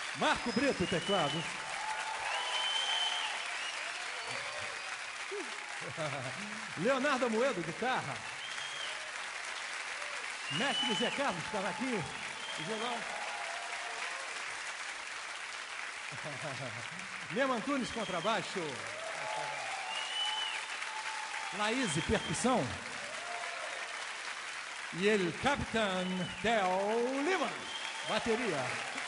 Marco Brito, teclado. Leonardo Amoedo, guitarra. Mestre Zé Carlos, cavaquinho e violão. Lema Antunes, contrabaixo. Laís, percussão. E ele, Capitão Theo Lima, bateria.